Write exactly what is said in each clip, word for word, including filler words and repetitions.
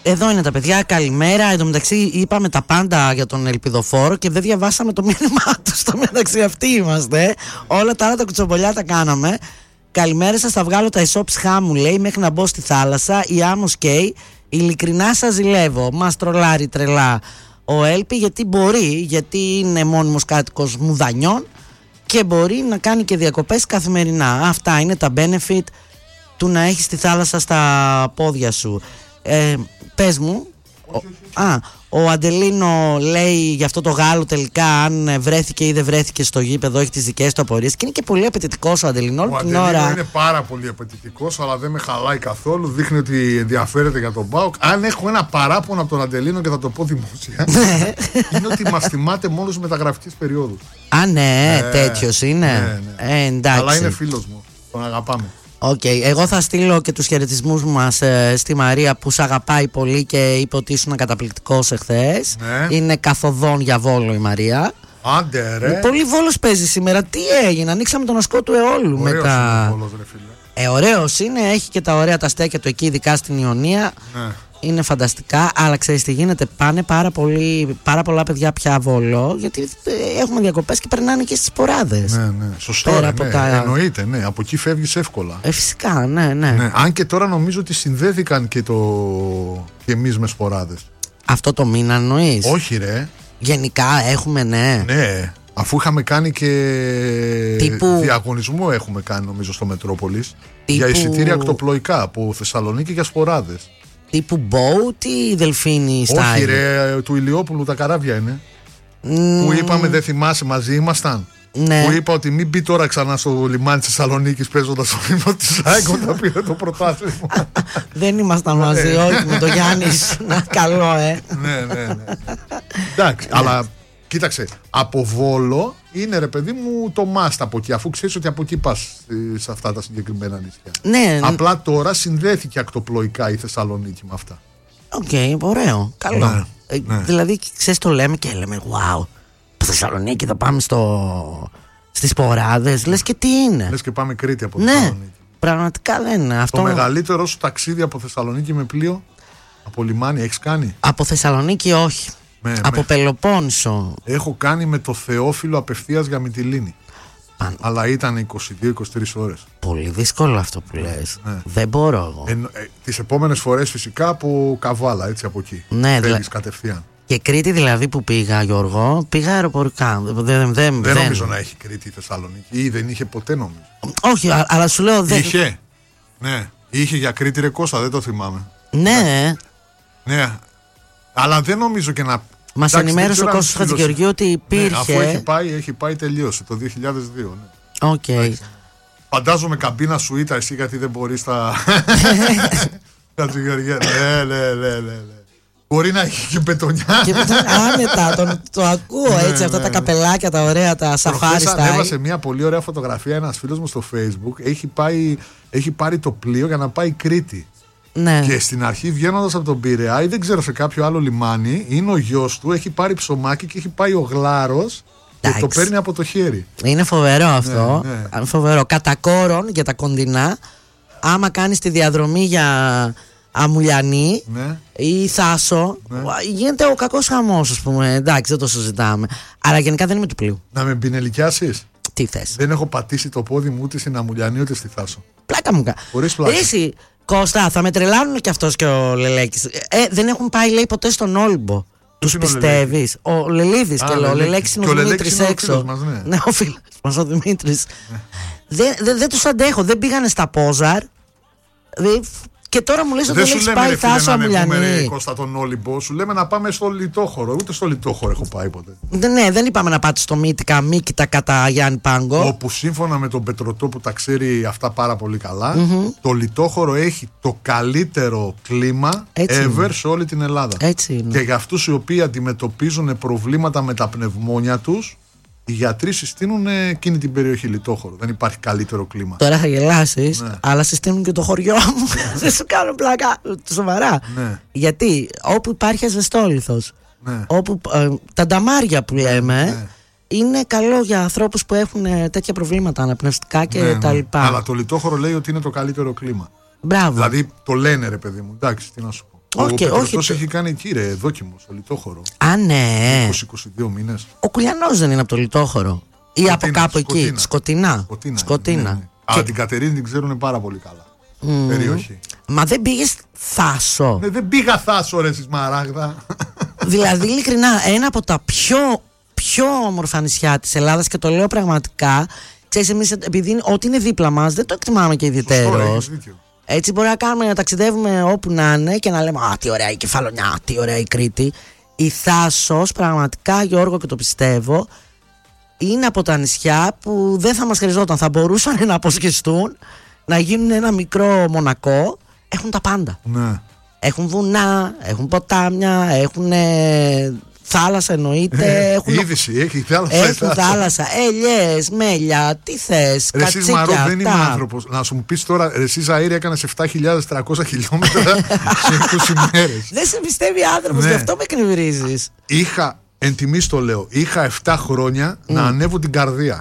Εδώ είναι τα παιδιά, καλημέρα. Εν τω μεταξύ είπαμε τα πάντα για τον ελπιδοφόρο και δεν διαβάσαμε το μήνυμά του. Στο μεταξύ αυτοί είμαστε. Όλα τα άλλα τα κουτσομπολιά τα κάναμε. Καλημέρα σας, θα βγάλω τα ισόψη χάμου, λέει, μέχρι να μπω στη θάλασσα. Η άμμος καίει. Ειλικρινά σας ζηλεύω. Μας τρολάρει τρελά ο Έλπη, γιατί μπορεί, γιατί είναι μόνιμος κάτοικος Μουδανιών και μπορεί να κάνει και διακοπές καθημερινά. Αυτά είναι τα benefit του να έχεις τη θάλασσα στα πόδια σου. Ε, πες μου. Όχι, όχι, όχι. Α, ο Αντελίνο λέει για αυτό το Γάλλο τελικά αν βρέθηκε ή δεν βρέθηκε στο γήπεδο, έχει τις δικές του απορίες και είναι και πολύ απαιτητικός ο Αντελίνο όλη Ο την Αντελίνο ώρα. Είναι πάρα πολύ απαιτητικός, αλλά δεν με χαλάει καθόλου. Δείχνει ότι ενδιαφέρεται για τον ΠΑΟΚ. Αν έχω ένα παράπονο από τον Αντελίνο και θα το πω δημόσια, είναι ότι μας θυμάται μόνο στις μεταγραφικές περιόδους. Α, ναι, ε, τέτοιος είναι. Ναι, ναι. Ε, εντάξει. Αλλά είναι φίλος μου. Τον αγαπάμε. Οκ, okay. Εγώ θα στείλω και τους χαιρετισμούς μας ε, στη Μαρία που σ' αγαπάει πολύ και είπε ότι ήσουν καταπληκτικός εχθές. Ναι. Είναι καθοδόν για Βόλο η Μαρία. Άντε ρε. Πολύ Βόλος παίζει σήμερα. Τι έγινε, ανοίξαμε τον ασκό του Αιώλου. Ωραίος μετά... είναι ο Βόλος, ρε φίλε. Ε, ωραίος είναι, έχει και τα ωραία τα στέκια του εκεί, ειδικά στην Ιωνία. Ναι. Είναι φανταστικά, αλλά ξέρεις τι γίνεται, πάνε πάρα, πολύ, πάρα πολλά παιδιά πια Βόλο, γιατί έχουμε διακοπές και περνάνε και στις ποράδες. Ναι, ναι, σωστό. Πέρα Ρε, από ναι. τα... Εννοείται, ναι. Από εκεί φεύγεις εύκολα. Ε, φυσικά, ναι, ναι, ναι. Αν και τώρα νομίζω ότι συνδέθηκαν και, το... και εμείς με σποράδες. Αυτό το μήνα εννοείς? Όχι, ρε. Γενικά έχουμε, ναι. Ναι. Αφού είχαμε κάνει και Τύπου... διαγωνισμό έχουμε κάνει νομίζω στο Μετρόπολης Τύπου... για εισιτήρια ακτοπλοϊκά από Θεσσαλονίκη για σποράδες. Τύπου boat ή δελφίνι style? Όχι ρε, του Ηλιόπουλου τα καράβια είναι. Mm. Που είπαμε, δεν θυμάσαι, μαζί ήμασταν. Ναι. Που είπα ότι μην μπει τώρα ξανά στο λιμάνι της Θεσσαλονίκης παίζοντας το ύμνο της ΑΕΚ όταν πήρε το πρωτάθλημα. Δεν ήμασταν μαζί, όχι, με το Γιάννη. Να, καλό, ε. Ναι, ναι, ναι. Εντάξει, αλλά κοίταξε, από Βόλο είναι ρε παιδί μου το μάστα από εκεί, αφού ξέρεις ότι από εκεί πας σε αυτά τα συγκεκριμένα νησιά. Ναι. Απλά τώρα συνδέθηκε ακτοπλοϊκά η Θεσσαλονίκη με αυτά. Οκ, okay, ωραίο, καλό. Ναι, ε, ναι. Δηλαδή, ξέρεις, το λέμε και λέμε, wow, Θεσσαλονίκη θα πάμε στο... στις ποράδες, λες και τι είναι. Λες και πάμε Κρήτη από ναι, Θεσσαλονίκη. Πραγματικά δεν είναι αυτό. Το μεγαλύτερο σου ταξίδι από Θεσσαλονίκη με πλοίο, από λιμάνι, έχεις κάνει? Από Θεσσαλονίκη όχι. Με, από με. Πελοπόννησο. Έχω κάνει με το Θεόφιλο απευθείας για Μυτιλήνη. Παν... Αλλά ήταν είκοσι δύο είκοσι τρεις ώρες. Πολύ δύσκολο αυτό που λες. Ναι. Δεν μπορώ εγώ. Ε, ε, τις επόμενες φορές φυσικά από Καβάλα, έτσι από εκεί. Ναι, φεύγεις δηλα... κατευθείαν. Και Κρήτη δηλαδή που πήγα, Γιώργο, πήγα αεροπορικά. Δεν, δεν, δεν, δεν νομίζω να έχει Κρήτη η Θεσσαλονίκη, ή δεν είχε ποτέ νομίζω. Όχι, α, αλλά σου λέω δεν. Είχε. Ναι, είχε για Κρήτη ρε Κώστα, δεν το θυμάμαι. Ναι. Ναι. Αλλά δεν νομίζω και να. Μας ενημέρωσε ο Κώστας Χατζηγεωργίου ότι υπήρχε. Ναι, αφού έχει πάει, έχει πάει, τελείωσε το δύο χιλιάδες δύο. Ναι. Οκ. Okay. Φαντάζομαι καμπίνα σουίτα εσύ, γιατί δεν μπορείς τα. Χατζηγεωργίου. Ναι, ναι, ναι, ναι. Μπορεί να έχει και πετονιά. Και άνετα, το, το ακούω έτσι, αυτά τα καπελάκια, τα ωραία, τα σαφάρι style. Ανέβασε μια πολύ ωραία φωτογραφία ένας φίλος μου στο Facebook. Έχει, πάει, έχει πάρει το πλοίο για να πάει Κρήτη. Ναι. Και στην αρχή βγαίνοντας από τον Πειραιά ή δεν ξέρω σε κάποιο άλλο λιμάνι, είναι ο γιος του, έχει πάρει ψωμάκι και έχει πάει ο γλάρος και το παίρνει από το χέρι. Είναι φοβερό αυτό. Ναι, ναι. Φοβερό. Κατά κόρον για τα κοντινά, άμα κάνεις τη διαδρομή για Αμουλιανή, ναι, ή Θάσο, ναι, γίνεται ο κακός χαμός, ας πούμε. Εντάξει, δεν το συζητάμε. Αλλά γενικά δεν είμαι του πλοίου. Να με μπινελικιάσεις? Τι θες? Δεν έχω πατήσει το πόδι μου ούτε στην Αμουλιανή ούτε στη Θάσο. Πλάκα μου κάνει. Χωρίς πλάκα. Εσύ, Κώστα, θα με τρελάνουν και αυτός και ο Λελέκης. Ε, δεν έχουν πάει, λέει, ποτέ στον Όλυμπο. Τους πιστεύεις? Ο Λελίδης και λέω. Ο Λελέκης είναι ο Δημήτρης έξω. Μας, ναι. Ναι, ο φίλος μας, ο Δημήτρης. Ναι. Δεν δε, δε τους αντέχω. Δεν πήγανε στα Πόζαρ. Δε, και τώρα μου λες ότι δεν έχεις πάει Θάσο Αμουλιανή. Δεν σου λέμε Κώστα τον Όλυμπο, σου λέμε να πάμε στο Λιτόχωρο. Ούτε στο Λιτόχωρο έχω πάει ποτέ. Ναι, ναι, δεν είπαμε να πάτε στο Μύτικα, Μύκητα κατά Γιάννη Πάγκο. Όπου σύμφωνα με τον Πετρωτό που τα ξέρει αυτά πάρα πολύ καλά, mm-hmm, το Λιτόχωρο έχει το καλύτερο κλίμα έτσι ever είναι. Σε όλη την Ελλάδα. Έτσι είναι. Και για αυτούς οι οποίοι αντιμετωπίζουν προβλήματα με τα πνευμόνια τους, οι γιατροί συστήνουν εκείνη την περιοχή Λιτόχωρο. Δεν υπάρχει καλύτερο κλίμα. Τώρα θα γελάσεις, ναι, αλλά συστήνουν και το χωριό μου. Δεν σου κάνω πλάκα. Σοβαρά. Ναι. Γιατί όπου υπάρχει ασβεστόλιθος, ναι, όπου ε, τα νταμάρια που λέμε, ναι, είναι καλό για ανθρώπους που έχουν ε, τέτοια προβλήματα αναπνευστικά και ναι, τα λοιπά. Αλλά το Λιτόχωρο λέει ότι είναι το καλύτερο κλίμα. Μπράβο. Δηλαδή το λένε ρε παιδί μου. Εντάξει, τι να σου πω. Ο Okay, Πετρωτός έχει κάνει εκεί ρε δόκιμο στο Λιτόχωρο. Α, ναι. είκοσι με είκοσι δύο μήνες. Ο Κουλιανός δεν είναι από το Λιτόχωρο? Ή Σκοτίνα, από κάπου Σκοτίνα. εκεί? Σκοτεινά. Σκοτίνα. Σκοτίνα. Ναι, ναι. Και... Α, την Κατερίνη την ξέρουν πάρα πολύ καλά. Mm. Περιοχή. Μα δεν πήγες Θάσο? Ναι, δεν πήγα Θάσο ρε Σμαράγδα. Δηλαδή ειλικρινά ένα από τα πιο, πιο όμορφα νησιά της Ελλάδας, και το λέω πραγματικά. Ξέρεις, εμείς επειδή ό,τι είναι δίπλα μας δεν το εκτιμάμε και ιδιαιτέρως. Έτσι μπορεί να κάνουμε να ταξιδεύουμε όπου να είναι και να λέμε «Α, τι ωραία η Κεφαλονιά, τι ωραία η Κρήτη». Η Θάσος πραγματικά, Γιώργο, και το πιστεύω, είναι από τα νησιά που δεν θα μας χρειαζόταν. Θα μπορούσαν να αποσχεστούν, να γίνουν ένα μικρό Μονακό. Έχουν τα πάντα. Ναι. Έχουν βουνά, έχουν ποτάμια, έχουν ε, θάλασσα εννοείται. Έχουν... Είδηση, έχει θάλασσα. Έχουν θάλασσα, ελιές, μέλια, τι θες, ρε εσείς κατσίκια. Μαρό, δεν είμαι άνθρωπος. Να σου μου πεις τώρα, ρε εσείς αέρια έκανες επτά χιλιάδες τριακόσια χιλιόμετρα σε είκοσι μέρες. Δεν σε πιστεύει άνθρωπος, Ναι. γι' αυτό με εκνευρίζεις. Είχα, εν τιμής το λέω, είχα επτά χρόνια mm. να ανέβω την Καρδία.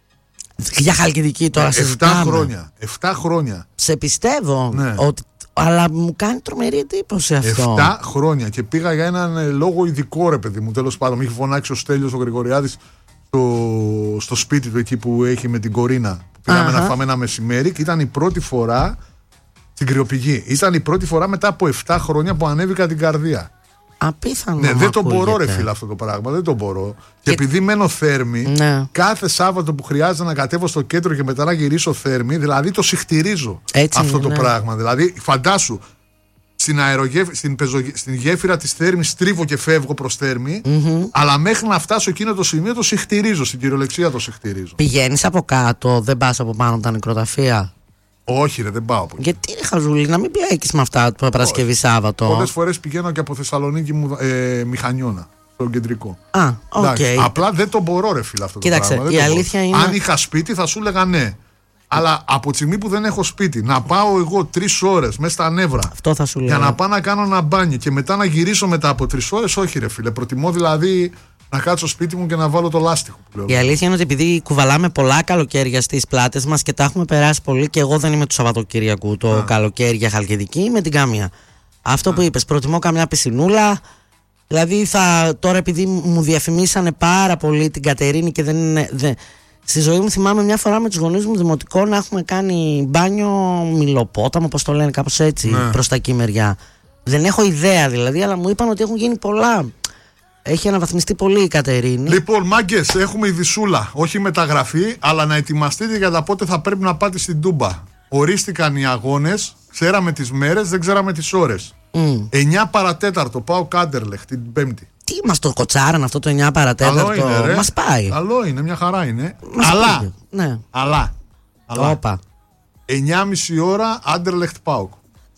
Για Χαλκιδική τώρα επτά συζητάμε. χρόνια. επτά χρόνια. Σε πιστεύω, Ναι. ότι, αλλά μου κάνει τρομερή εντύπωση αυτό. επτά χρόνια και πήγα για έναν ε, λόγο ειδικό, ρε παιδί μου. Τέλος πάντων, με είχε φωνάξει ο Στέλιος ο Γρηγοριάδης στο, στο σπίτι του εκεί που έχει με την Κορίνα. Πήγαμε Αχα. να φάμε ένα μεσημέρι και ήταν η πρώτη φορά στην Κρυοπηγή. Ήταν η πρώτη φορά μετά από επτά χρόνια που ανέβηκα την Καρδία. Απίθανο. Ναι, μου δεν το ακούγεται. μπορώ, ρε φίλε, αυτό το πράγμα. Δεν το μπορώ. Και, Και- επειδή μένω Θέρμη, Ναι. κάθε Σάββατο που χρειάζεται να κατέβω στο κέντρο και μετά να γυρίσω Θέρμη, δηλαδή το συχτηρίζω Έτσι αυτό είναι, το ναι. πράγμα. Δηλαδή, φαντάσου, στην, αερογέφ... στην, πεζογε... στην γέφυρα της Θέρμης στρίβω και φεύγω προς Θέρμη, Mm-hmm. αλλά μέχρι να φτάσω εκείνο το σημείο το συχτηρίζω. Στην κυριολεξία το συχτηρίζω. Πηγαίνεις από κάτω, δεν πας από πάνω από τα νεκροταφεία? Όχι, ρε, δεν πάω από εκεί. Γιατί ρε χαζούλη, να μην μπλέκεις με αυτά το Παρασκευή Σάββατο. Πολλές φορές πηγαίνω και από Θεσσαλονίκη μου ε, μηχανιώνα, στο κεντρικό. Α, οκ. Εντάξει, απλά δεν το μπορώ, ρε φίλε, αυτό Κοίταξε, το πράγμα. η Δεν το αλήθεια μπορώ. είναι- Αν είχα σπίτι θα σου έλεγα ναι. Αλλά από τη στιγμή που δεν έχω σπίτι, να πάω εγώ τρεις ώρες μέσα στα νεύρα Αυτό θα σου λέω. για να πάω να κάνω ένα μπάνιο και μετά να γυρίσω μετά από τρεις ώρες, όχι ρε φίλε. Προτιμώ δηλαδή να κάτσω σπίτι μου και να βάλω το λάστιχο που λέω. Η αλήθεια είναι ότι επειδή κουβαλάμε πολλά καλοκαίρια στις πλάτες μας και τα έχουμε περάσει πολύ, και εγώ δεν είμαι του Σαββατοκύριακου το Α. καλοκαίρι για Χαλκιδική, με την καμία. Αυτό που είπες, προτιμώ καμιά πισινούλα. Δηλαδή θα, τώρα επειδή μου διαφημίσανε πάρα πολύ την Κατερίνη και δεν είναι. Δεν, στη ζωή μου θυμάμαι μια φορά με τους γονείς μου δημοτικό να έχουμε κάνει μπάνιο μιλοπόταμο, όπως το λένε, κάπως έτσι, Ναι. προς τα εκεί μεριά. Δεν έχω ιδέα δηλαδή, αλλά μου είπαν ότι έχουν γίνει πολλά. Έχει αναβαθμιστεί πολύ η Κατερίνη. Λοιπόν, μάγκες, έχουμε ειδισούλα. Όχι μεταγραφή, αλλά να ετοιμαστείτε για τα πότε θα πρέπει να πάτε στην Τούμπα. Ορίστηκαν οι αγώνες, ξέραμε τις μέρες, δεν ξέραμε τις ώρες. Mm. εννιά παρατέταρτο, πάω Κάντερλεχ την Πέμπτη. Τι μας το κοτσάραν αυτό το εννιά παρατέταρτο? Καλό είναι, ρε. Μας πάει. Καλό είναι, μια χαρά είναι. Μας αλλά, πήγε. Ναι. αλλά, αλλά, Όπα. εννιά και μισή ώρα Άντερλεχτ Πάουκ.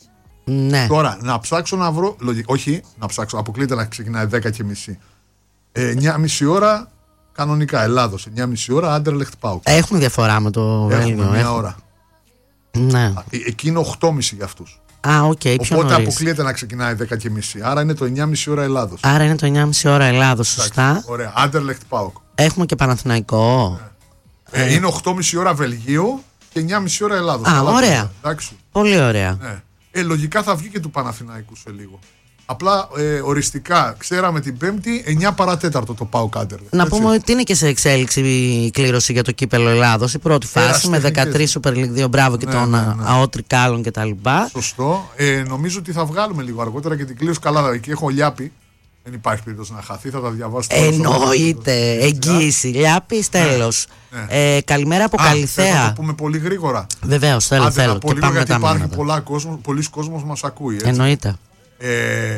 Ναι. Τώρα, να ψάξω να βρω, λογι- όχι, να ψάξω, αποκλείται να ξεκινάει δέκα και μισή. εννιά και μισή ώρα κανονικά, Ελλάδος, εννιά και μισή ώρα Άντερλεχτ Πάουκ. Έχουμε διαφορά με το Έχουμε Βέλγιο. μια έχουμε. ώρα. Ναι. Ε, Εκεί είναι οκτώ και μισή για αυτούς. Α, οκ, πιο Οπότε νωρίς. αποκλείεται να ξεκινάει δέκα και μισή. Άρα είναι το εννιά και μισή ώρα Ελλάδος. Άρα είναι το εννιά και μισή ώρα Ελλάδος, σωστά. Ωραία, Άντερλεχτ Πάουκ. Έχουμε και Παναθηναϊκό. Ε, είναι οκτώ και μισή ώρα Βελγίου και εννιά και μισή ώρα Ελλάδος. Α, Καλά ωραία. πήγα, εντάξει. Πολύ ωραία. Ναι. Ε, λογικά θα βγει και του Παναθηναϊκού σε λίγο. Απλά ε, οριστικά ξέραμε την Πέμπτη εννιά παρατέταρτο το Πάο Κάντερλεχ. Να πούμε ότι είναι και σε εξέλιξη η κλήρωση για το κύπελο Ελλάδος. Η πρώτη φάση Πέρασε με τεχνικές. δεκατρείς Super League δύο, μπράβο, και Ναι, των ναι, ναι. ΑΟ Τρικάλων κτλ. Σωστό. Ε, νομίζω ότι θα βγάλουμε λίγο αργότερα και την κλήρωση. Καλά, εκεί έχω λιάπη. Δεν υπάρχει περίπτωση να χαθεί, θα τα διαβάσω. τώρα στο- Εννοείται. Εγγύηση. Λιάπη, τέλος. ναι. Ε, καλημέρα από Α, θες να Καλυθέα. το πούμε πολύ γρήγορα. Βεβαίως, θέλω, Άντε, θέλω. να πω Και λίγο, πάμε γιατί μετά υπάρχει μηνύματα. πολλά κόσμο, πολλοί κόσμος μας ακούει. Έτσι. Εννοείται. Ε,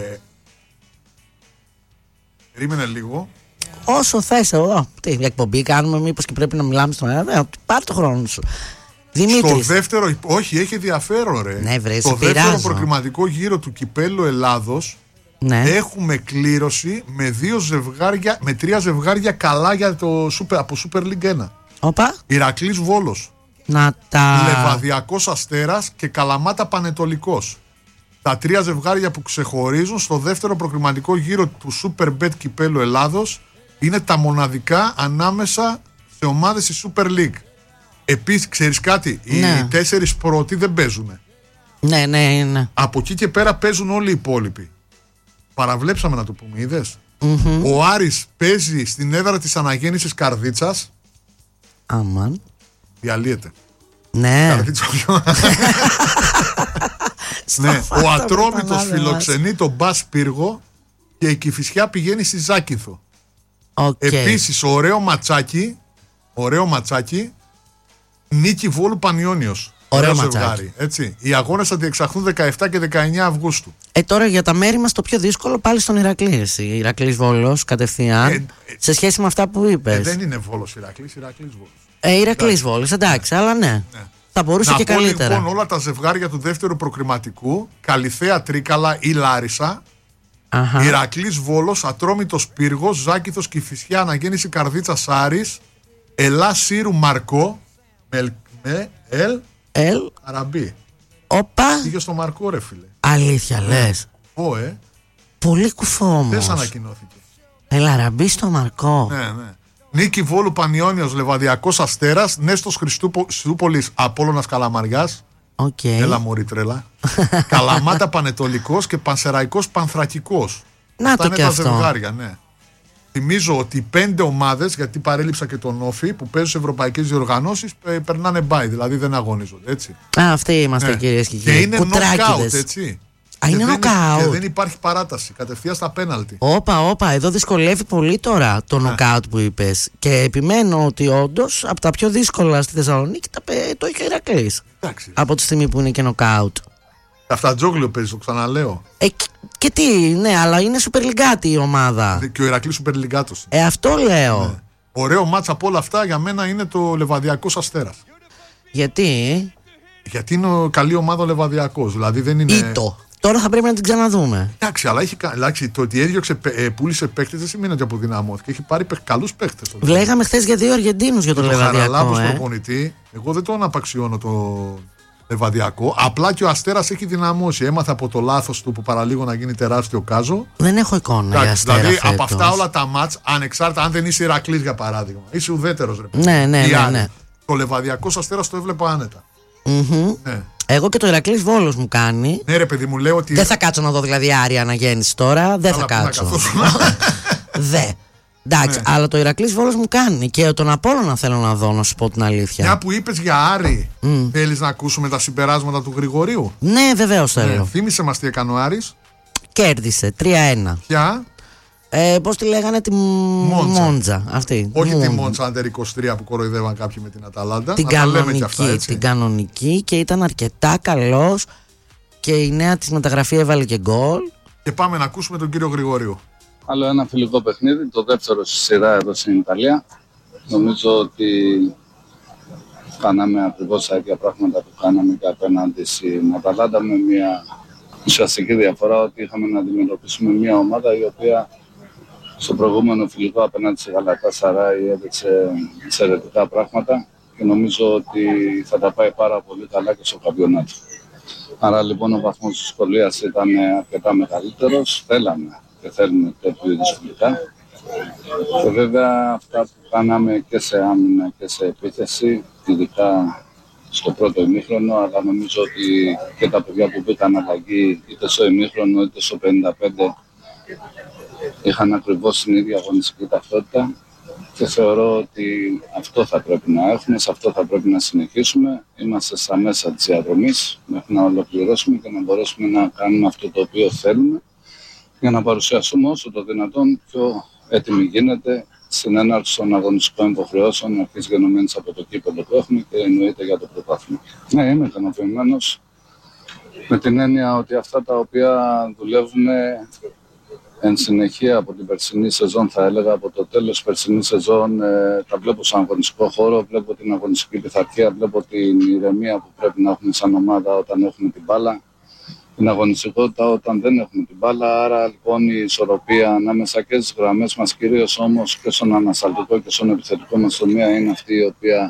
περίμενε λίγο. Όσο θες, εγώ. Τι εκπομπή κάνουμε, μήπως και πρέπει να μιλάμε στον αέρα? Πάρ' το χρόνο σου. Στο Δημήτρης. δεύτερο, όχι, έχει ενδιαφέρον, ρε. Ναι, βρε, Στο σε δεύτερο πειράζω. προκριματικό γύρο του Κυπέλλου Ελλάδος Ναι. έχουμε κλήρωση με, δύο ζευγάρια, με τρία ζευγάρια καλά για το super, από Super League ένα. Όπα. Ηρακλής Βόλος, Να τα. Λεβαδιακός Αστέρας και Καλαμάτα Πανετολικός. Τα τρία ζευγάρια που ξεχωρίζουν στο δεύτερο προκριματικό γύρο του Superbet Κυπέλλου Ελλάδος είναι τα μοναδικά ανάμεσα σε ομάδες της Super League. Επίσης, ξέρεις κάτι, Ναι. οι τέσσερις πρώτοι δεν παίζουν. Ναι, ναι, ναι. Από εκεί και πέρα παίζουν όλοι οι υπόλοιποι. Παραβλέψαμε να το πούμε, είδες. Mm-hmm. Ο Άρης παίζει στην έδρα της Αναγέννησης Καρδίτσας. Αμάν. Διαλύεται. Ναι. Καρδίτσα πιο. Ναι. Ο Ατρόμητος φιλοξενεί τον Μπας Πύργο και η Κηφισιά πηγαίνει στη Ζάκυνθο. Okay. Επίσης, ωραίο ματσάκι, ωραίο ματσάκι, Νίκη Βόλου Πανιόνιος. Ωραίο ματσάκι. Έτσι. Οι αγώνες θα διεξαχθούν δεκαεπτά και δεκαεννιά Αυγούστου. Ε, τώρα για τα μέρη μας το πιο δύσκολο πάλι στον Ηρακλή. Εσύ. Ηρακλής Βόλος κατευθείαν. Ε, ε, σε σχέση με αυτά που είπες. Ε, δεν είναι Βόλος Ηρακλής, Ηρακλής Βόλος. Ε, Ηρακλής Βόλος, εντάξει, αλλά ναι. ναι. Θα μπορούσε να και πω, καλύτερα. Λοιπόν, όλα τα ζευγάρια του δεύτερου προκριματικού, Καλιθέα Τρίκαλα ή Λάρισα, Ηρακλής Βόλος, Ατρόμητος Πύργος, Ζάκυνθος Κηφισιά, Αναγέννηση Καρδίτσας Άρης, Ελά Σύρου Μαρκό, με, με Ελ, Ελ Αραμπί. Όπα. Πήγε στο Μαρκό, ρε φίλε. Αλήθεια, ναι. Λες. Ω, ε. Πολύ κουφό όμως. Θες ανακοινώθηκε. Ελ Αραμπί στο Μαρκό. Ναι, ναι. Νίκη Βόλου Πανιόνιος, Λεβαδιακός Αστέρας, Νέστος Χριστούπολης Απόλλωνας Καλαμαριάς. Okay. Έλα μωρή τρέλα. Καλαμάτα Πανετολικός και Πανσεραϊκός Πανθρακικός. Να αυτά το είναι και τα αυτό. ζευγάρια, ναι. Θυμίζω ότι πέντε ομάδες, γιατί παρέλειψα και τον Όφη, που παίζουν σε ευρωπαϊκές διοργανώσεις, περνάνε μπάι, δηλαδή δεν αγωνίζονται, έτσι. Α, αυτοί είμαστε, ναι. Κυρίες και κύριοι. Και είναι knockout, έτσι. Α, είναι knockout. Και δεν υπάρχει παράταση, κατευθείαν στα πέναλτι. Όπα, όπα, εδώ δυσκολεύει πολύ τώρα το ναι. knockout που είπες. Και επιμένω ότι όντως από τα πιο δύσκολα στη Θεσσαλονίκη το είχε ο Ηρακλής. Εντάξει. Από τη στιγμή που είναι και knockout. Αυτατζόγλιο παίζει, το ξαναλέω. Ε, και, και τι, ναι, αλλά είναι Super League η ομάδα. Και ο Ηρακλής Super League. Ε, αυτό λέω. Ναι. Ωραίο μάτσα από όλα αυτά για μένα είναι το Λεβαδιακός Αστέρας. Γιατί? Γιατί είναι καλή ομάδα ο Λεβαδιακός. Δηλαδή δεν είναι. Ήτο. Τώρα θα πρέπει να την ξαναδούμε. Εντάξει, αλλά έχει, εντάξει, το ότι έδιωξε, ε, πούλησε παίκτες δεν σημαίνει ότι αποδυναμώθηκε. Έχει πάρει καλούς παίκτες. Λέγαμε χθες για δύο Αργεντίνους για τον το Λεβαδιακό. Χαραλάμπους ε. προπονητή. Εγώ δεν τον απαξιώνω το Λεβαδιακό. Απλά και ο Αστέρας έχει δυναμώσει. Έμαθε από το λάθος του που παραλίγο να γίνει τεράστιο κάζο. Δεν έχω εικόνα. Εντάξει, για Αστέρα δηλαδή φέτος. από αυτά όλα τα μάτς, ανεξάρτητα αν δεν είσαι Ηρακλής για παράδειγμα, είσαι ουδέτερος. Ρε, ναι, ναι, ναι, ναι. Το Λεβαδιακός Αστέρας το έβλεπα άνετα. Mm-hmm. Ναι. Εγώ και το Ηρακλής Βόλος μου κάνει. Ναι, ρε παιδί μου, λέω ότι. Δεν θα κάτσω να δω δηλαδή Άρια Αναγέννηση τώρα. Δεν θα κάτσω. Δε. Εντάξει, ναι. Αλλά το Ηρακλής Βόλος μου κάνει. Και τον Απόλλωνα θέλω να δω, να σου πω την αλήθεια. Μια που είπες για Άρη, mm. θέλεις να ακούσουμε τα συμπεράσματα του Γρηγορίου? Ναι, βεβαίως θέλω. Ναι, θύμισε μας τι έκανε ο Άρης. Κέρδισε τρία ένα. Ποια? Ε, πώς τη λέγανε, τη Μόντζα. Μόντζα αυτή. Όχι Μόντζα. τη Μόντζα Άντερ είκοσι τρία που κοροϊδεύαν κάποιοι με την Αταλάντα. Την κανονική, αυτά, την κανονική και ήταν αρκετά καλός. Και η νέα της μεταγραφή έβαλε και γκολ. Και πάμε να ακούσουμε τον κύριο Γρηγορίου. Άλλο ένα φιλικό παιχνίδι, το δεύτερο στη σειρά εδώ στην Ιταλία. Νομίζω ότι κάναμε ακριβώς τα ίδια πράγματα που κάναμε και απέναντι στην Αταλάντα, με μια ουσιαστική διαφορά ότι είχαμε να αντιμετωπίσουμε μια ομάδα η οποία στο προηγούμενο φιλικό απέναντι σε Γαλατάσαράι έδειξε εξαιρετικά πράγματα και νομίζω ότι θα τα πάει πάρα πολύ καλά και στο καμπιονάτο. Άρα λοιπόν ο βαθμός της δυσκολίας ήταν αρκετά μεγαλύτερος, θέλαμε και θέλουμε τέτοιου είδους φιλικά. Και βέβαια αυτά που κάναμε και σε άμυνα και σε επίθεση, ειδικά στο πρώτο ημίχρονο, αλλά νομίζω ότι και τα παιδιά που μπήκαν αλλαγή είτε στο ημίχρονο είτε στο πενήντα πέντε είχαν ακριβώς την ίδια αγωνιστική ταυτότητα και θεωρώ ότι αυτό θα πρέπει να έχουμε, σε αυτό θα πρέπει να συνεχίσουμε. Είμαστε στα μέσα της διαδρομής μέχρι να ολοκληρώσουμε και να μπορέσουμε να κάνουμε αυτό το οποίο θέλουμε για να παρουσιαστούμε όσο το δυνατόν πιο έτοιμοι γίνεται στην έναρξη των αγωνιστικών υποχρεώσεων αρχής γενομένης από το κύπελλο που έχουμε και εννοείται για το πρωτάθλημα. Ναι, είμαι ικανοποιημένος με την έννοια ότι αυτά τα οποία δουλεύουμε εν συνεχεία από την περσινή σεζόν, θα έλεγα από το τέλος της περσινής σεζόν, ε, τα βλέπω σαν αγωνιστικό χώρο, βλέπω την αγωνιστική πειθαρχία, βλέπω την ηρεμία που πρέπει να έχουμε σαν ομάδα όταν έχουμε την μπάλα, την αγωνιστικότητα όταν δεν έχουμε την μπάλα. Άρα λοιπόν η ισορροπία ανάμεσα και στις γραμμές μας, κυρίως όμως και στον ανασταλτικό και στον επιθετικό μας τομέα, είναι αυτή η οποία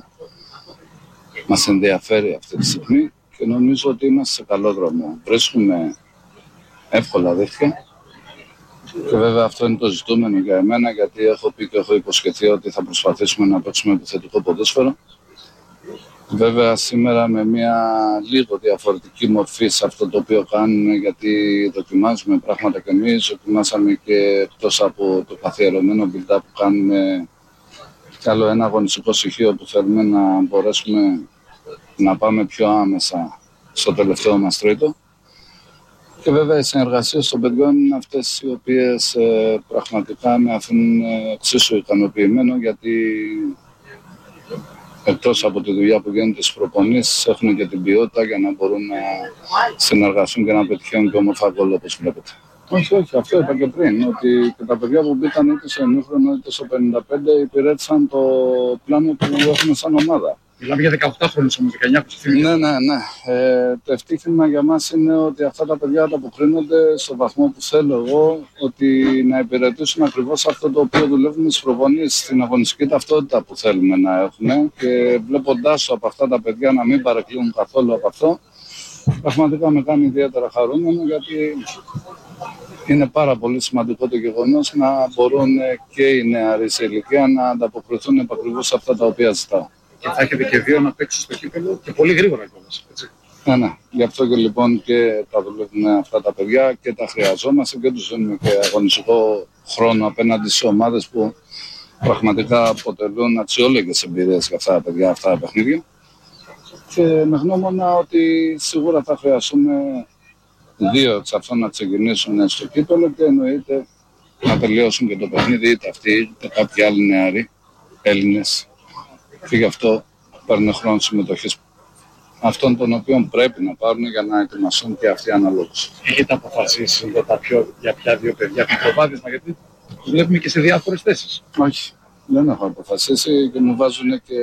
μας ενδιαφέρει αυτή τη στιγμή και νομίζω ότι είμαστε σε καλό δρόμο. Βρίσκουμε εύκολα δίχτυα. Και βέβαια αυτό είναι το ζητούμενο για εμένα, γιατί έχω πει και έχω υποσχεθεί ότι θα προσπαθήσουμε να παίξουμε επιθετικό ποδόσφαιρο. Βέβαια σήμερα με μια λίγο διαφορετική μορφή σε αυτό το οποίο κάνουμε, γιατί δοκιμάζουμε πράγματα και εμείς, δοκιμάσαμε και εκτός από το καθιερωμένο build-up που κάνουμε κι άλλο ένα αγωνιστικό στοιχείο που θέλουμε να μπορέσουμε να πάμε πιο άμεσα στο τελευταίο μας τρίτο. Και βέβαια οι συνεργασίες των παιδιών είναι αυτές οι οποίες ε, πραγματικά με αφήνουν εξίσου ικανοποιημένο, γιατί εκτός από τη δουλειά που γίνεται στις προπονήσεις έχουν και την ποιότητα για να μπορούν να συνεργαστούν και να πετυχαίνουν και όμορφα γκολ, όπως βλέπετε. Όχι, όχι, αυτό είπα και πριν, ότι και τα παιδιά που μπήκαν είτε στο ενίχρονο είτε στο πενήντα πέντε υπηρέτησαν το πλάνο που έχουμε σαν ομάδα. Μιλάμε για δεκαοκτάχρονους όμως, δεκαεννιά που Ναι, ναι, ναι. Ε, το ευτύχημα για μας είναι ότι αυτά τα παιδιά ανταποκρίνονται στο βαθμό που θέλω εγώ, ότι να υπηρετήσουν ακριβώς αυτό το οποίο δουλεύουμε στις προπονήσεις, στην αγωνιστική ταυτότητα που θέλουμε να έχουμε. Και βλέποντάς από αυτά τα παιδιά να μην παρεκκλίνουν καθόλου από αυτό, πραγματικά με κάνει ιδιαίτερα χαρούμενο, γιατί είναι πάρα πολύ σημαντικό το γεγονός να μπορούν και οι νεαροί σε ηλικία να ανταποκριθούν επακριβώς σε αυτά τα οποία ζητάω. Και θα έχετε και δύο να παίξουν στο κύπελλο και πολύ γρήγορα κιόλας, έτσι. Ναι, ναι. Γι' αυτό και λοιπόν και τα δουλεύουμε αυτά τα παιδιά και τα χρειαζόμαστε και τους δίνουμε και αγωνιστικό χρόνο απέναντι σε ομάδες που πραγματικά αποτελούν αξιόλογες εμπειρίες για αυτά τα παιδιά, αυτά τα παιχνίδια. Και με γνώμονα ότι σίγουρα θα χρειαστούμε δύο εξ αυτών να ξεκινήσουν στο κύπελλο και εννοείται να τελειώσουν και το παιχνίδι είτε αυτοί είτε κάποιοι άλλοι νεαροί Έλληνες. Και γι' αυτό παίρνουν χρόνο συμμετοχής, αυτών των οποίων πρέπει να πάρουν για να ετοιμαστούν και αυτοί αναλόγως. Έχετε αποφασίσει για, τα πιο, για ποια δύο παιδιά το προβάδισμα, γιατί βλέπουμε και σε διάφορες θέσεις? Όχι, δεν έχω αποφασίσει και μου βάζουν και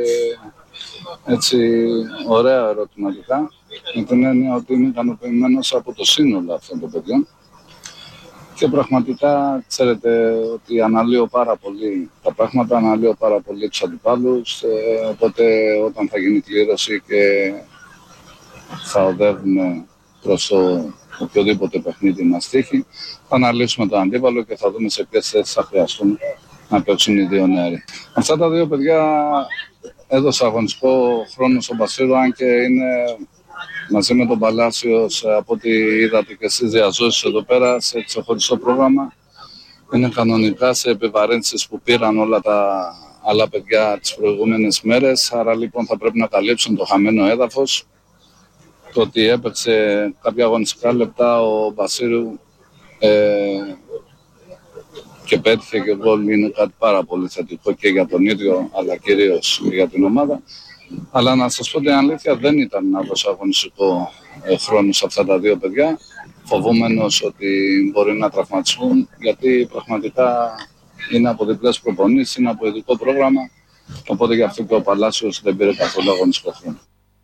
έτσι ωραία ερωτηματικά, με την έννοια ότι είμαι ικανοποιημένος από το σύνολο αυτών των παιδιών. Και πραγματικά ξέρετε ότι αναλύω πάρα πολύ τα πράγματα, αναλύω πάρα πολύ τους αντιπάλους, ε, οπότε όταν θα γίνει κλήρωση και θα οδεύουμε προς το οποιοδήποτε παιχνίδι μας τύχει, θα αναλύσουμε τον αντίπαλο και θα δούμε σε ποιες θέσεις θα χρειαστούν να παίξουν οι δύο νεαροί. Αυτά τα δύο παιδιά έδωσα αγωνιστικό χρόνο στον Πασίρο, αν και είναι μαζί με τον Παλάσιος, από ό,τι είδατε και εσείς διαζώσεις εδώ πέρα, σε ξεχωριστό πρόγραμμα. Είναι κανονικά σε επιβαρύνσεις που πήραν όλα τα άλλα παιδιά τις προηγούμενες μέρες, άρα λοιπόν θα πρέπει να καλύψουν το χαμένο έδαφος. Το ότι έπαιξε κάποια αγωνιστικά λεπτά ο Μπασίρου ε, και πέτυχε και γκολ είναι κάτι πάρα πολύ θετικό και για τον ίδιο, αλλά κυρίως για την ομάδα. Αλλά να σας πω την αλήθεια, δεν ήταν να δώσω αγωνιστικό ε, χρόνο σε αυτά τα δύο παιδιά, φοβούμενος ότι μπορεί να τραυματιστούν, γιατί πραγματικά είναι από διπλές προπονήσεις, είναι από ειδικό πρόγραμμα, οπότε γι' αυτό και ο Παλάσιος δεν πήρε καθόλου αγωνιστικό χρόνο.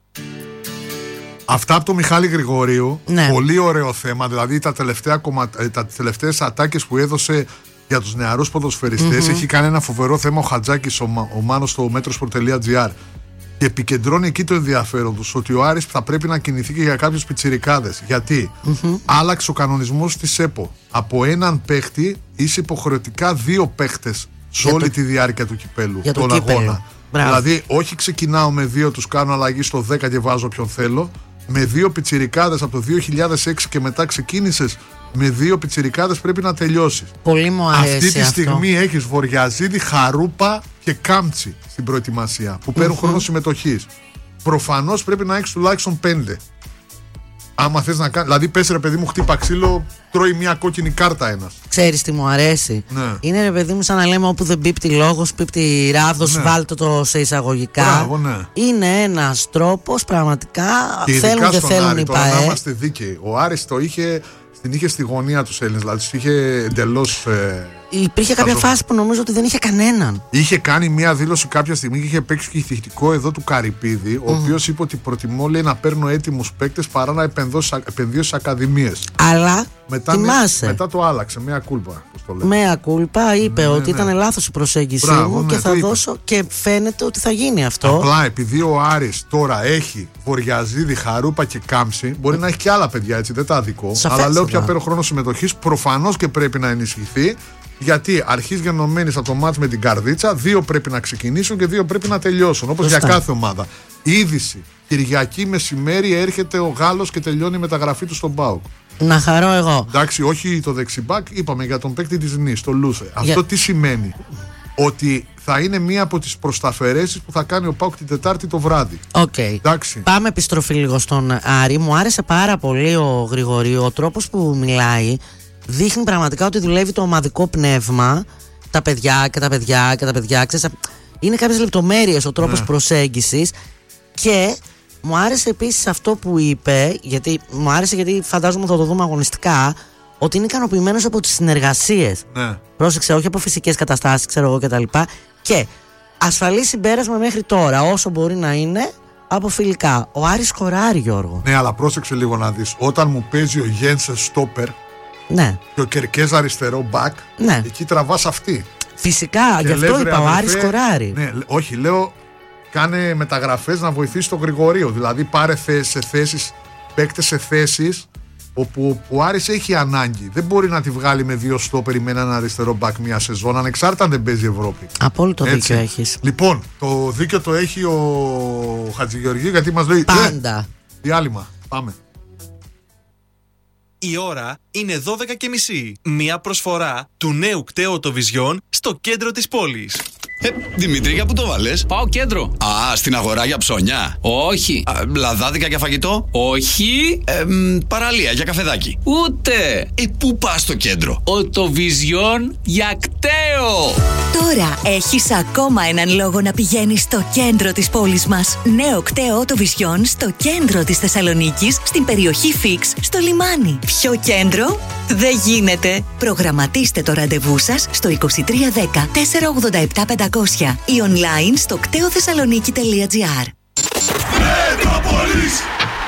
Αυτά από τον Μιχάλη Γρηγορίου, ναι. Πολύ ωραίο θέμα, δηλαδή τα τελευταία κομμα... τα τελευταίες ατάκες που έδωσε για τους νεαρούς ποδοσφαιριστές. Mm-hmm. Έχει κάνει ένα φοβερό θέμα ο Χατζάκης, ο, ο Μάνος στο μέτροσπορ τελεία τζι άρ. Και επικεντρώνει εκεί το ενδιαφέρον τους ότι ο Άρης θα πρέπει να κινηθεί και για κάποιους πιτσιρικάδες. Γιατί mm-hmm. άλλαξε ο κανονισμός της ΕΠΟ. Από έναν παίχτη είσαι υποχρεωτικά δύο παίχτες σε όλη το... τη διάρκεια του κυπέλου, για τον το αγώνα. Δηλαδή, όχι ξεκινάω με δύο, τους κάνω αλλαγή στο δέκα και βάζω ποιον θέλω. Με δύο πιτσιρικάδες από το δύο χιλιάδες έξι και μετά ξεκίνησες. Με δύο πιτσιρικάδες πρέπει να τελειώσεις. Πολύ μου αρέσει. Αυτή τη αυτό. στιγμή έχεις Βοριαζίδη, Χαρούπα και Κάμτσι στην προετοιμασία που παίρνουν mm-hmm. χρόνο συμμετοχής. Προφανώς πρέπει να έχεις τουλάχιστον πέντε. Άμα θες να κάνεις. Δηλαδή, πες ρε παιδί μου, χτύπα ξύλο, τρώει μια κόκκινη κάρτα ένας. Ξέρεις τι μου αρέσει. Ναι. Είναι ρε παιδί μου, σαν να λέμε όπου δεν πίπτει λόγος, πίπτει ράδος, ναι. Βάλτε το σε εισαγωγικά. Μπράβο, ναι. Είναι ένας τρόπος πραγματικά. Και θέλουν και θέλουν Άρη, οι τώρα ΠΑΕ. να είμαστε δίκαιοι. Ο Άρης το είχε. Την είχε στη γωνία τους Έλληνες, δηλαδή τους είχε εντελώς. Ε, Υπήρχε κάποια το... φάση που νομίζω ότι δεν είχε κανέναν. Είχε κάνει μία δήλωση κάποια στιγμή και είχε παίξει και ηχητικό εδώ του Καρυπίδη, mm. ο οποίος είπε ότι προτιμώ, λέει, να παίρνω έτοιμους παίκτες παρά να επενδύω στις ακαδημίες. Αλλά μετά, θυμάσαι. Μετά το άλλαξε, μία κούλπα. Μία κούλπα, είπε ναι, ότι ναι. ήταν λάθος η προσέγγιση Μπράβο, μου ναι, και θα είπα. δώσω και φαίνεται ότι θα γίνει αυτό. Απλά επειδή ο Άρης τώρα έχει Βοριαζίδη, Χαρούπα και Κάμψη, μπορεί να έχει και άλλα παιδιά έτσι, δεν τα αδικό. Αλλά λέω πια παίρνω χρόνο συμμετοχής, προφανώς και πρέπει να ενισχυθεί. Γιατί αρχίζει γενομένης από το μάτς με την Καρδίτσα, δύο πρέπει να ξεκινήσουν και δύο πρέπει να τελειώσουν. Όπως για κάθε ομάδα. Η είδηση. Κυριακή μεσημέρι έρχεται ο Γάλλος και τελειώνει η μεταγραφή του στον ΠΑΟΚ. Να χαρώ εγώ. Εντάξει, όχι το δεξιμπάκ, είπαμε για τον παίκτη της Νης, το Λούσε. Για... Αυτό τι σημαίνει? Ότι θα είναι μία από τις προσταφαιρέσεις που θα κάνει ο ΠΑΟΚ την Τετάρτη το βράδυ. Okay. Πάμε επιστροφή λίγο στον Άρη. Μου άρεσε πάρα πολύ ο Γρηγορίου. Ο τρόπος που μιλάει δείχνει πραγματικά ότι δουλεύει το ομαδικό πνεύμα. Τα παιδιά και τα παιδιά και τα παιδιά. Ξέρεις, είναι κάποιες λεπτομέρειες ο τρόπος ναι. προσέγγισης. Και μου άρεσε επίσης αυτό που είπε, γιατί μου άρεσε γιατί φαντάζομαι θα το δούμε αγωνιστικά, ότι είναι ικανοποιημένος από τις συνεργασίες. Ναι. Πρόσεξε, όχι από φυσικές καταστάσεις, ξέρω εγώ κτλ. Και ασφαλή συμπέρασμα μέχρι τώρα, όσο μπορεί να είναι, από φιλικά. Ο Άρης σκοράρει, Γιώργο. Ναι, αλλά πρόσεξε λίγο να δεις. Όταν μου παίζει ο Γένσε στόπερ ναι. και ο Κερκές αριστερό μπακ, ναι. εκεί τραβάς αυτή. Φυσικά, και γι' αυτό λες, είπα, ο Άρης σκοράρει. Ναι, όχι, λέω, κάνε μεταγραφές να βοηθήσει τον Γρηγορίο. Δηλαδή, πάρε θέσεις σε θέσεις, παίκτες σε θέσεις όπου ο Άρης έχει ανάγκη. Δεν μπορεί να τη βγάλει με δύο στόπερ με έναν αριστερό μπακ μια σεζόν, ανεξάρτητα αν δεν παίζει Ευρώπη. Απόλυτο δίκιο έχεις. Λοιπόν, το δίκιο το έχει ο Χατζηγεωργίου, γιατί μας λέει πάντα. Ε, διάλειμμα. Πάμε. Η ώρα είναι δώδεκα και μισή. Μια προσφορά του νέου κταίου Autovision στο κέντρο της πόλης. Ε, Δημήτρη, για πού το βάλες? Πάω κέντρο. Α, στην αγορά για ψώνια. Όχι. Α, λαδάδικα για φαγητό. Όχι. Ε, μ, παραλία για καφεδάκι. Ούτε. Ε, πού πας στο κέντρο? Autovision για κταίο. Τώρα έχεις ακόμα έναν λόγο να πηγαίνεις στο κέντρο της πόλης μας. Νέο κταίο Autovision στο κέντρο της Θεσσαλονίκης, στην περιοχή Φίξ, στο λιμάνι. Ποιο κέντρο? Δεν γίνεται. Προγραμματίστε το ραντεβού σας στο είκοσι τρία δέκα τετρακόσια ογδόντα επτά πεντακόσια ή online στο κτέοθεσσαλονίκη τελεία τζι άρ. Μετρόπολης.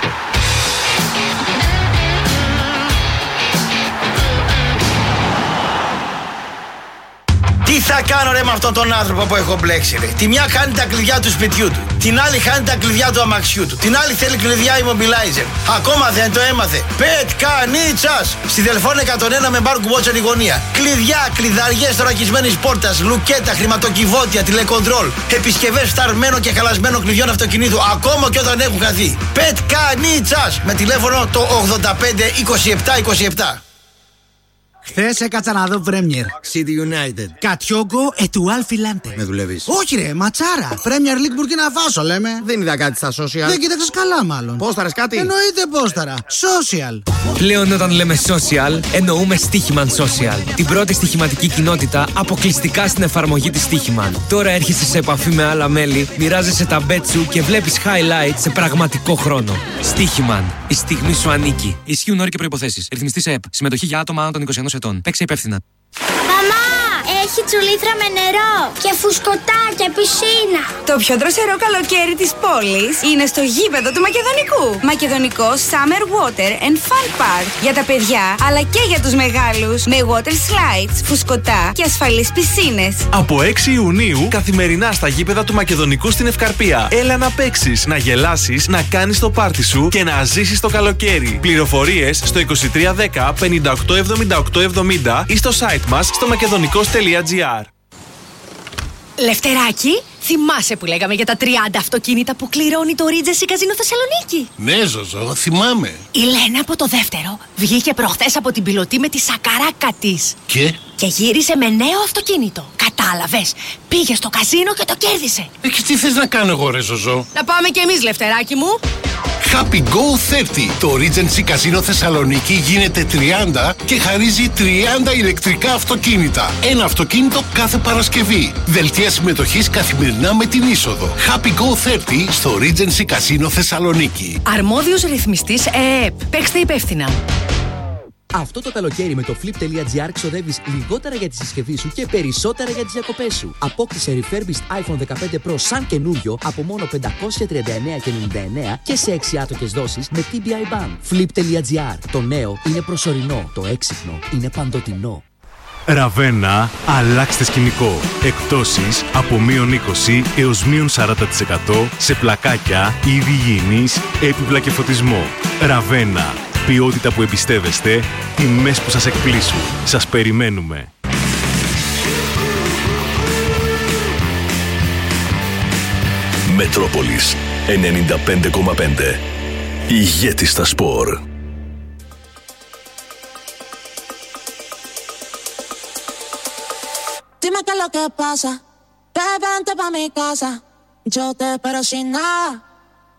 Τι θα κάνω ρε με αυτόν τον άνθρωπο που έχω μπλέξει ρε? Τη μια χάνει τα κλειδιά του σπιτιού του, την άλλη χάνει τα κλειδιά του αμαξιού του, την άλλη θέλει κλειδιά immobilizer. Ακόμα δεν το έμαθε. Πετκανίτσας! Στη Δελφών εκατόν ένα με μπαρ κουμπότσεν η γωνία. Κλειδιά, κλειδαριές θωρακισμένης πόρτας, λουκέτα, χρηματοκιβώτια, τηλεκοντρόλ, επισκευές φταρμένων και χαλασμένων κλειδιών αυτοκινήτου, ακόμα και όταν έχουν χαθεί. Πετκανίτσας! Με τηλέφωνο το ογδόντα πέντε είκοσι επτά είκοσι επτά. Χθες έκατσα να δω Premier City United. Κατιόγκο ετουάλ φιλάντε. Με δουλεύεις? Όχι ρε, ματσάρα. Premier League Burkina Faso λέμε. Δεν είδα κάτι στα social. Δεν κοίταξες καλά μάλλον. Πόσταρες κάτι? Εννοείται πόσταρα. Social. Πλέον όταν λέμε social, εννοούμε Στοίχημαν Social. Την πρώτη στοιχηματική κοινότητα αποκλειστικά στην εφαρμογή της Στοίχημαν. Τώρα έρχεσαι σε επαφή με άλλα μέλη, μοιράζεσαι τα bet σου και βλέπεις highlights σε πραγματικό χρόνο. Στοίχημαν. Η στιγμή σου ανήκει. Ισχύουν όροι και προϋποθέσεις. Ρυθμιστής ΕΕΠ. Συμμετοχή για άτομα άνω των είκοσι ενός ετών. Παίξε υπεύθυνα. Μαμά, έχει τσουλήθρα με νερό και φουσκωτά και πισίνα. Το πιο δροσερό καλοκαίρι της πόλης είναι στο γήπεδο του Μακεδονικού. Μακεδονικό Summer Water and Fun Park. Για τα παιδιά, αλλά και για τους μεγάλους. Με water slides, φουσκωτά και ασφαλείς πισίνες. Από έξι Ιουνίου, καθημερινά στα γήπεδα του Μακεδονικού στην Ευκαρπία. Έλα να παίξεις, να γελάσεις, να κάνεις το πάρτι σου και να ζήσεις το καλοκαίρι. Πληροφορίες στο είκοσι τρία δέκα πενήντα οκτώ εβδομήντα οκτώ εβδομήντα ή στο site μας στο μακεδονικός τελεία τζι άρ. Λευτεράκι, θυμάσαι που λέγαμε για τα τριάντα αυτοκίνητα που κληρώνει το Regency Casino Θεσσαλονίκη? Ναι, Ζωζό, θυμάμαι. Η Λένα από το δεύτερο βγήκε προχθές από την πιλωτή με τη σακαράκα της. Και? Και γύρισε με νέο αυτοκίνητο. Κατάλαβες, πήγε στο καζίνο και το κέρδισε. Ε, και τι θες να κάνω εγώ ρε Ζωζό? Να πάμε κι εμείς, Λευτεράκι μου. Happy Go τριάντα. Το Regency Casino Θεσσαλονίκη γίνεται τριάντα και χαρίζει τριάντα ηλεκτρικά αυτοκίνητα. Ένα αυτοκίνητο κάθε Παρασκευή. Δελτία συμμετοχής καθημερινά με την είσοδο. Happy Go τριάντα στο Regency Casino Θεσσαλονίκη. Αρμόδιος ρυθμιστής ΕΕΠ. Παίξτε υπεύθυνα. Αυτό το καλοκαίρι με το flip.gr ξοδεύεις λιγότερα για τη συσκευή σου και περισσότερα για τις διακοπές σου. Απόκτησε refurbished iPhone δεκαπέντε Pro σαν καινούριο από μόνο πεντακόσια τριάντα εννέα και ενενήντα εννέα και σε έξι άτοκες δόσεις με τι μπι άι Bank. flip.gr. Το νέο είναι προσωρινό, το έξυπνο είναι παντοτινό. Ραβένα, αλλάξτε σκηνικό. Εκπτώσεις από μείον είκοσι έως μείον σαράντα τοις εκατό σε πλακάκια, είδη υγιεινής, έπιπλα και φωτισμό. Ραβένα. Ποιότητα που εμπιστεύεστε, τιμές που σας εκπλήσουν. Σας περιμένουμε. Μετρόπολης ενενήντα πέντε κόμμα πέντε. Ηγέτης στα σπορ. Dime qué es lo que pasa, ve vente pa' mi casa, yo te espero sin nada.